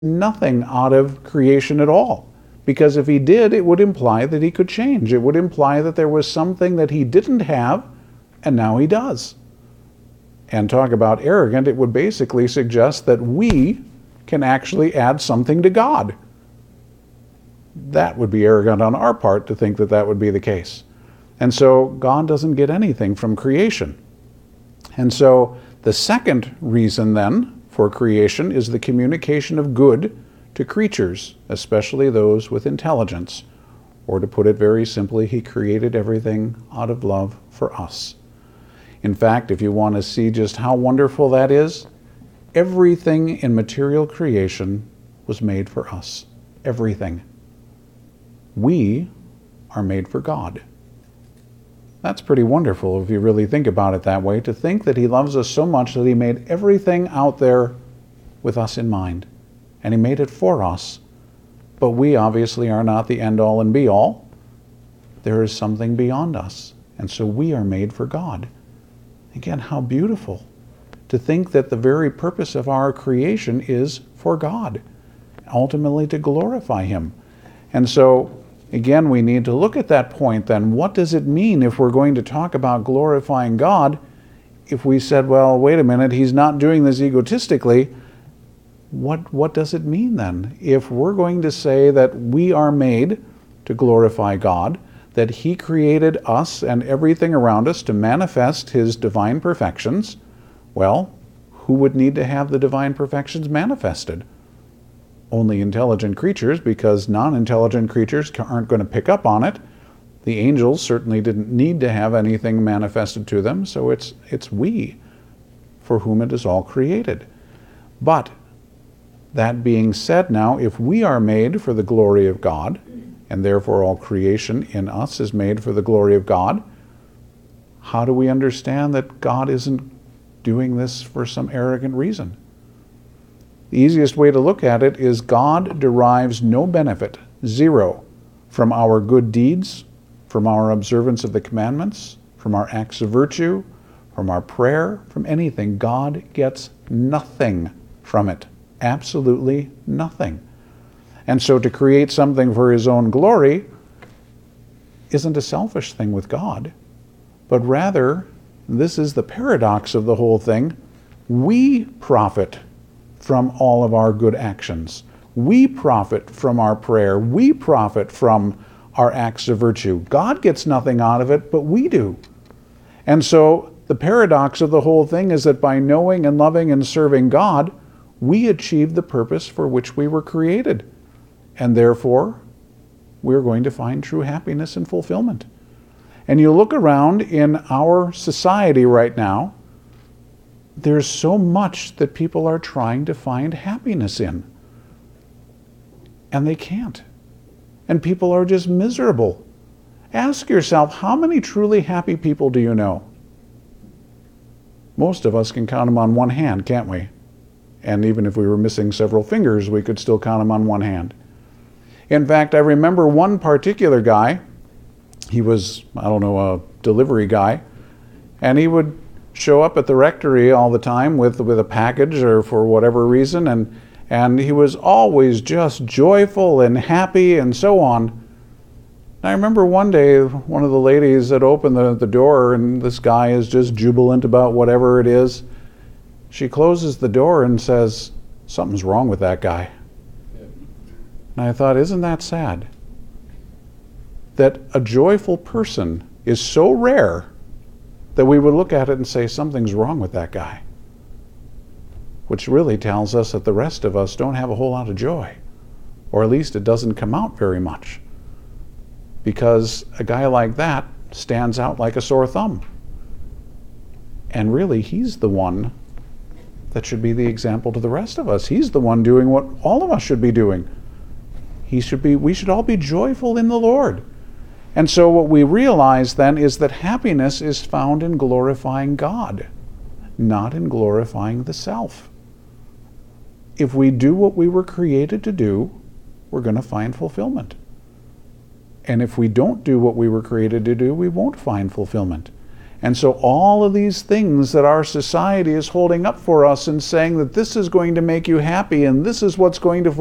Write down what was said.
nothing out of creation at all. Because if he did, it would imply that he could change. It would imply that there was something that he didn't have, and now he does. And talk about arrogant, it would basically suggest that we can actually add something to God. That would be arrogant on our part to think that that would be the case. And so God doesn't get anything from creation. And so the second reason then for creation is the communication of good to creatures, especially those with intelligence. Or to put it very simply, he created everything out of love for us. In fact, if you want to see just how wonderful that is, everything in material creation was made for us. Everything. We are made for God. That's pretty wonderful if you really think about it that way, to think that he loves us so much that he made everything out there with us in mind. And he made it for us. But we obviously are not the end-all and be-all. There is something beyond us. And so we are made for God. Again, how beautiful to think that the very purpose of our creation is for God, ultimately to glorify him. And so, again, we need to look at that point then. What does it mean if we're going to talk about glorifying God? If we said, well, wait a minute, he's not doing this egotistically, what does it mean then? If we're going to say that we are made to glorify God, that he created us and everything around us to manifest his divine perfections, well, who would need to have the divine perfections manifested? Only intelligent creatures, because non-intelligent creatures aren't going to pick up on it. The angels certainly didn't need to have anything manifested to them, so it's we for whom it is all created. But that being said now, if we are made for the glory of God, and therefore all creation in us is made for the glory of God, how do we understand that God isn't doing this for some arrogant reason? The easiest way to look at it is God derives no benefit, zero, from our good deeds, from our observance of the commandments, from our acts of virtue, from our prayer, from anything. God gets nothing from it, absolutely nothing. And so to create something for his own glory isn't a selfish thing with God, but rather, this is the paradox of the whole thing, we profit from all of our good actions. We profit from our prayer. We profit from our acts of virtue. God gets nothing out of it, but we do. And so the paradox of the whole thing is that by knowing and loving and serving God, we achieve the purpose for which we were created. And therefore, we're going to find true happiness and fulfillment. And you look around in our society right now, there's so much that people are trying to find happiness in. And they can't. And people are just miserable. Ask yourself, how many truly happy people do you know? Most of us can count them on one hand, can't we? And even if we were missing several fingers, we could still count them on one hand. In fact, I remember one particular guy. He was, a delivery guy, and he would show up at the rectory all the time with a package or for whatever reason, and he was always just joyful and happy and so on. And I remember one day, one of the ladies had opened the door, and this guy is just jubilant about whatever it is. She closes the door and says, "Something's wrong with that guy." And I thought, isn't that sad? That a joyful person is so rare that we would look at it and say, something's wrong with that guy. Which really tells us that the rest of us don't have a whole lot of joy. Or at least it doesn't come out very much. Because a guy like that stands out like a sore thumb. And really, he's the one that should be the example to the rest of us. He's the one doing what all of us should be doing. We should all be joyful in the Lord. And so what we realize then is that happiness is found in glorifying God, not in glorifying the self. If we do what we were created to do, we're going to find fulfillment. And if we don't do what we were created to do, we won't find fulfillment. And so all of these things that our society is holding up for us and saying that this is going to make you happy and this is what's going to